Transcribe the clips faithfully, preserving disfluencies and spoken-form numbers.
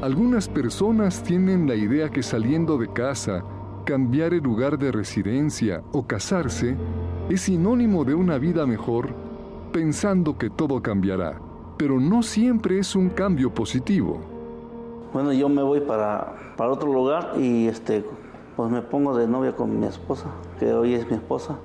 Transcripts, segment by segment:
Algunas personas tienen la idea que saliendo de casa, cambiar el lugar de residencia o casarse es sinónimo de una vida mejor, pensando que todo cambiará, pero no siempre es un cambio positivo. Bueno, yo me voy para, para otro lugar y este, pues me pongo de novia con mi esposa, que hoy es mi esposa,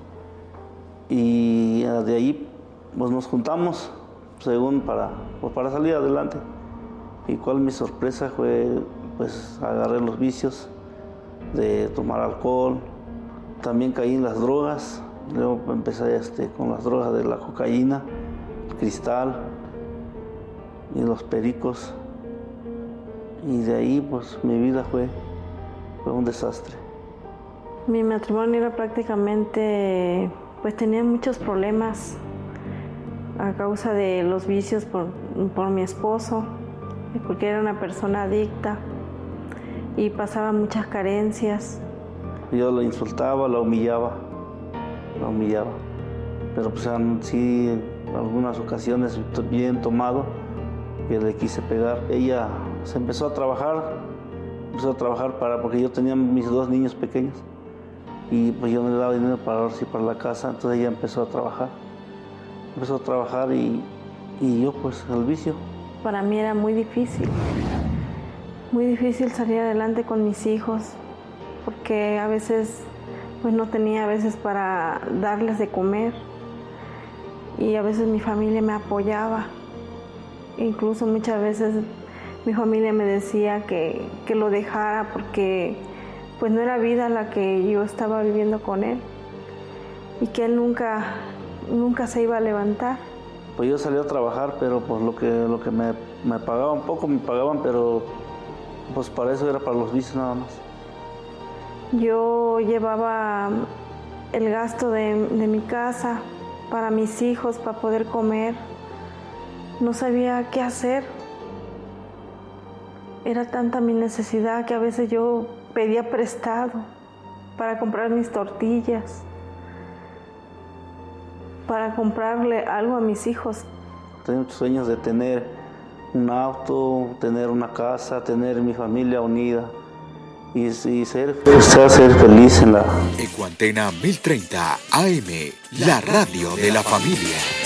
y de ahí pues nos juntamos según para, pues para salir adelante. Y cuál mi sorpresa fue, pues agarré los vicios de tomar alcohol, también caí en las drogas, luego empecé este, con las drogas de la cocaína, el cristal y los pericos, y de ahí pues mi vida fue, fue un desastre. Mi matrimonio era prácticamente, pues tenía muchos problemas a causa de los vicios por, por mi esposo, porque era una persona adicta y pasaba muchas carencias. Yo la insultaba, la humillaba, la humillaba, pero pues sí, en algunas ocasiones bien tomado, que le quise pegar. Ella se empezó a trabajar, empezó a trabajar para, porque yo tenía mis dos niños pequeños y pues yo no le daba dinero para ahora sí para la casa, entonces ella empezó a trabajar, empezó a trabajar y, y yo pues el vicio. Para mí era muy difícil, muy difícil salir adelante con mis hijos, porque a veces pues no tenía a veces para darles de comer y a veces mi familia me apoyaba. Incluso muchas veces mi familia me decía que, que lo dejara porque pues no era vida la que yo estaba viviendo con él y que él nunca, nunca se iba a levantar. Pues yo salí a trabajar, pero pues lo que, lo que me, me pagaban, poco me pagaban, pero pues para eso era para los vicios nada más. Yo llevaba el gasto de, de mi casa para mis hijos, para poder comer. No sabía qué hacer. Era tanta mi necesidad que a veces yo pedía prestado para comprar mis tortillas, para comprarle algo a mis hijos. Tengo muchos sueños de tener un auto, tener una casa, tener mi familia unida y, y ser, ser feliz en la... Ecuantena mil treinta A M, la radio de la familia.